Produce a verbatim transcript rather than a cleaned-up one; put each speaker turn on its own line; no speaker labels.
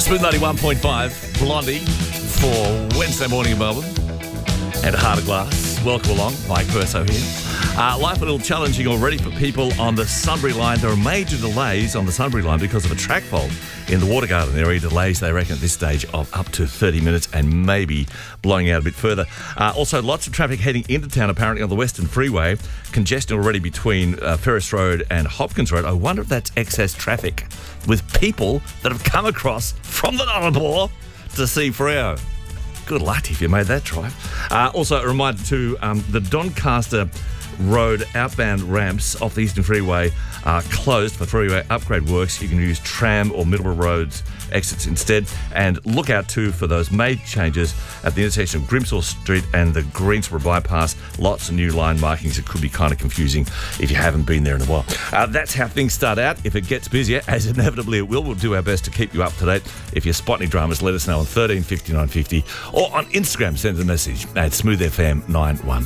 Smooth ninety-one point five, Blondie, for Wednesday morning in Melbourne. And Heart of Glass. Welcome along. Mike Perso here. Uh, life a little challenging already for people on the Sunbury line. There are major delays on the Sunbury line because of a track fault in the Water Garden area. Delays, they reckon, at this stage of up to thirty minutes and maybe blowing out a bit further. Uh, also, lots of traffic heading into town, apparently, on the Western Freeway. Congestion already between uh, Ferris Road and Hopkins Road. I wonder if that's excess traffic with people that have come across from the Nullarbor to see Freo. Good luck if you made that drive. Uh, also, a reminder too, um, the Doncaster Road outbound ramps off the Eastern Freeway are closed for freeway upgrade works. You can use tram or Middleborough Road's exits instead. And look out too for those major changes at the intersection of Grimshaw Street and the Greensboro bypass. Lots of new line markings. It could be kind of confusing if you haven't been there in a while. Uh, that's how things start out. If it gets busier, as inevitably it will, we'll do our best to keep you up to date. If you spot any dramas, let us know on thirteen fifty-nine fifty or on Instagram. Send us a message at Smooth F M nine one.